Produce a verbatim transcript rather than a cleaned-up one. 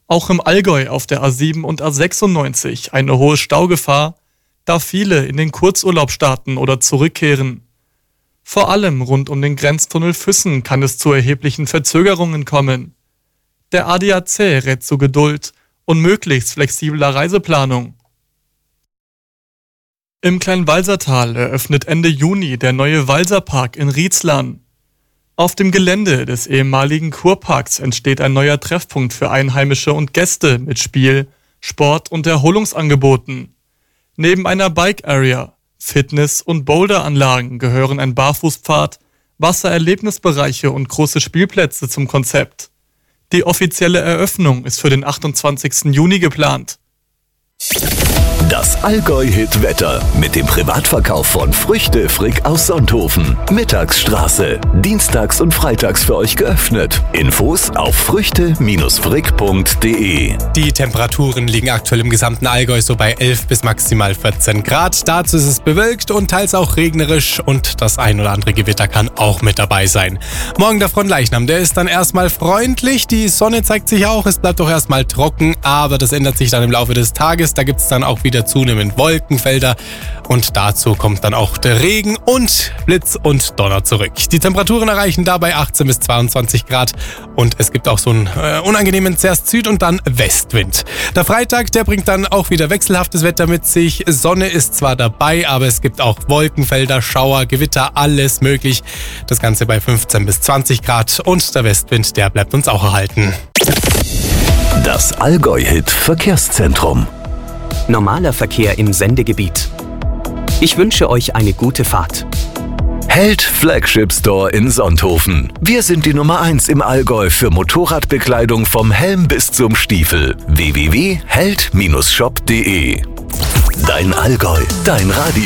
Auch im Allgäu auf der A sieben und A sechsundneunzig eine hohe Staugefahr, da viele in den Kurzurlaub starten oder zurückkehren. Vor allem rund um den Grenztunnel Füssen kann es zu erheblichen Verzögerungen kommen. Der A D A C rät zu Geduld und möglichst flexibler Reiseplanung. Im Kleinwalsertal eröffnet Ende Juni der neue Walserpark in Rietzlar. Auf dem Gelände des ehemaligen Kurparks entsteht ein neuer Treffpunkt für Einheimische und Gäste mit Spiel-, Sport- und Erholungsangeboten. Neben einer Bike-Area, Fitness- und Boulderanlagen gehören ein Barfußpfad, Wassererlebnisbereiche und große Spielplätze zum Konzept. Die offizielle Eröffnung ist für den achtundzwanzigsten Juni geplant. Das Allgäu-Hit-Wetter mit dem Privatverkauf von Früchte Frick aus Sonthofen. Mittagsstraße. Dienstags und freitags für euch geöffnet. Infos auf früchte Frick punkt de. Die Temperaturen liegen aktuell im gesamten Allgäu so bei elf bis maximal vierzehn Grad. Dazu ist es bewölkt und teils auch regnerisch und das ein oder andere Gewitter kann auch mit dabei sein. Morgen der Fronleichnam, der ist dann erstmal freundlich. Die Sonne zeigt sich auch, es bleibt doch erstmal trocken, aber das ändert sich dann im Laufe des Tages. Da gibt es dann auch wieder zunehmend Wolkenfelder und dazu kommt dann auch der Regen und Blitz und Donner zurück. Die Temperaturen erreichen dabei achtzehn bis zweiundzwanzig Grad und es gibt auch so einen äh, unangenehmen zuerst Süd- und dann Westwind. Der Freitag, der bringt dann auch wieder wechselhaftes Wetter mit sich. Sonne ist zwar dabei, aber es gibt auch Wolkenfelder, Schauer, Gewitter, alles möglich. Das Ganze bei fünfzehn bis zwanzig Grad und der Westwind, der bleibt uns auch erhalten. Das Allgäu-Hit Verkehrszentrum. Normaler Verkehr im Sendegebiet. Ich wünsche euch eine gute Fahrt. Held Flagship Store in Sonthofen. Wir sind die Nummer eins im Allgäu für Motorradbekleidung vom Helm bis zum Stiefel. w w w punkt held Bindestrich shop punkt de. Dein Allgäu, dein Radio.